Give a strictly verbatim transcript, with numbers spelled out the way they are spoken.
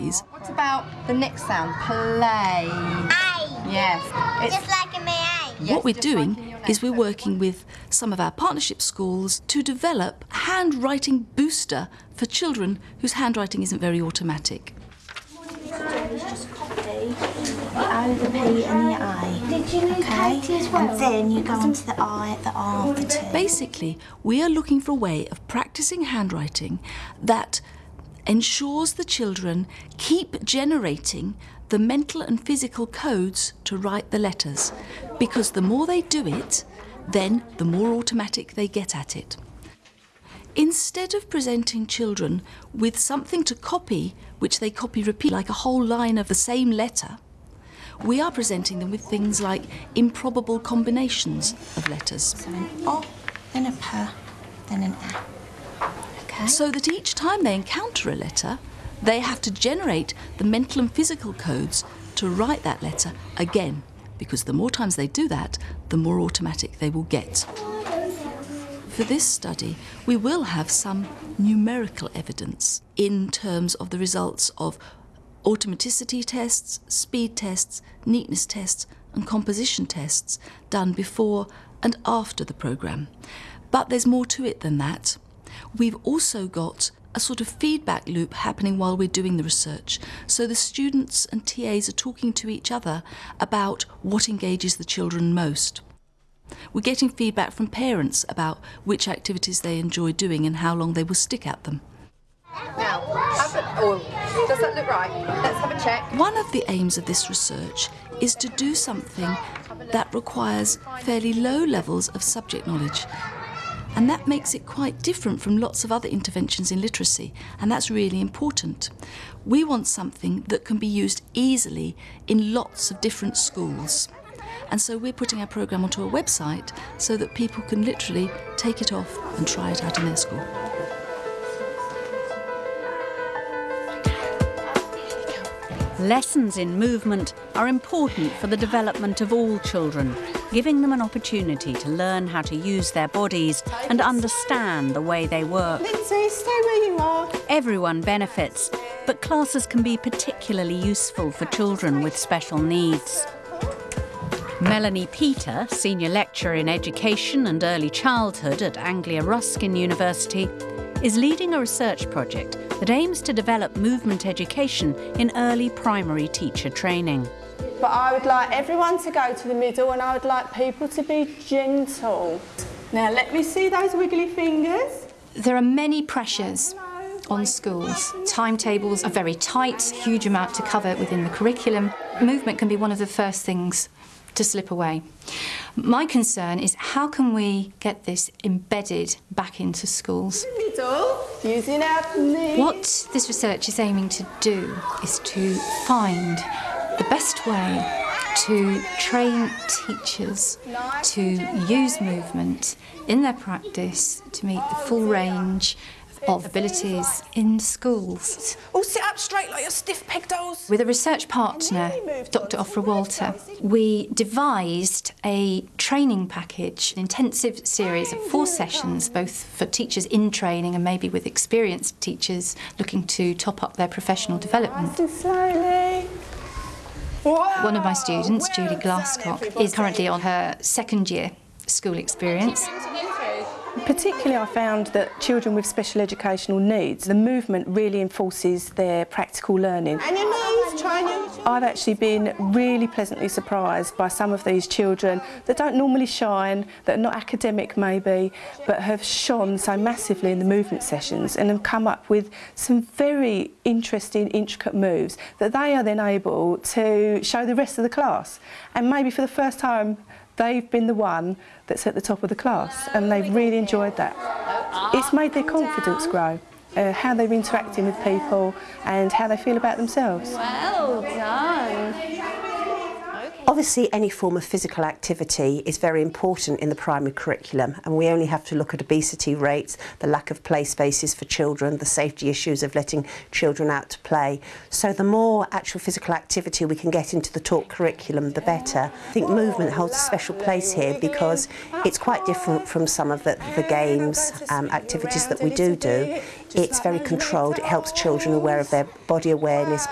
please. What about the next sound? Play. A. Yes. It's Just like in my A. Yes, what we're just like in doing your is we're next working with some of our partnership schools to develop a handwriting booster for children whose handwriting isn't very automatic. Just copy the O, the P and the I. Did you need Katie as well? And then you go on to the I, the R, the T. Basically, we are looking for a way of practicing handwriting that ensures the children keep generating the mental and physical codes to write the letters, because the more they do it, then the more automatic they get at it. Instead of presenting children with something to copy, which they copy repeat, like a whole line of the same letter, we are presenting them with things like improbable combinations of letters. So an O, then a P, then an A. Okay. So that each time they encounter a letter, they have to generate the mental and physical codes to write that letter again, because the more times they do that, the more automatic they will get. For this study, we will have some numerical evidence in terms of the results of automaticity tests, speed tests, neatness tests and composition tests done before and after the programme. But there's more to it than that. We've also got a sort of feedback loop happening while we're doing the research. So the students and T As are talking to each other about what engages the children most. We're getting feedback from parents about which activities they enjoy doing and how long they will stick at them. Now, have a, oh, does that look right? Let's have a check. One of the aims of this research is to do something that requires fairly low levels of subject knowledge. And that makes it quite different from lots of other interventions in literacy, and that's really important. We want something that can be used easily in lots of different schools. And so we're putting our programme onto a website so that people can literally take it off and try it out in their school. Lessons in movement are important for the development of all children, giving them an opportunity to learn how to use their bodies and understand the way they work. Lindsay, stay where you are. Everyone benefits, but classes can be particularly useful for children with special needs. Melanie Peter, Senior Lecturer in Education and Early Childhood at Anglia Ruskin University, is leading a research project that aims to develop movement education in early primary teacher training. But I would like everyone to go to the middle and I would like people to be gentle. Now let me see those wiggly fingers. There are many pressures on schools. Timetables are very tight, huge amount to cover within the curriculum. Movement can be one of the first things to slip away. My concern is how can we get this embedded back into schools? Middle, using our knees. What this research is aiming to do is to find the best way to train teachers to use movement in their practice to meet the full range of abilities in schools. All sit up straight like your stiff-pegged dolls. With a research partner, Doctor Ofra Walter, we devised a training package, an intensive series of four sessions, both for teachers in training and maybe with experienced teachers looking to top up their professional development. Nice and slowly. Whoa. One of my students, Julie Glasscock, is currently on her second year school experience. Particularly I found that children with special educational needs, the movement really enforces their practical learning. And your knees, try your knees. I've actually been really pleasantly surprised by some of these children that don't normally shine, that are not academic maybe, but have shone so massively in the movement sessions and have come up with some very interesting, intricate moves that they are then able to show the rest of the class. And maybe for the first time, they've been the one that's at the top of the class and they've really enjoyed that. It's made their confidence grow, uh, how they're interacting with people and how they feel about themselves. Well done. Obviously, any form of physical activity is very important in the primary curriculum, and we only have to look at obesity rates, the lack of play spaces for children, the safety issues of letting children out to play. So the more actual physical activity we can get into the taught curriculum, the better. I think movement holds a special place here because it's quite different from some of the, the games, um, activities that we do do. It's very controlled, it helps children aware of their body awareness,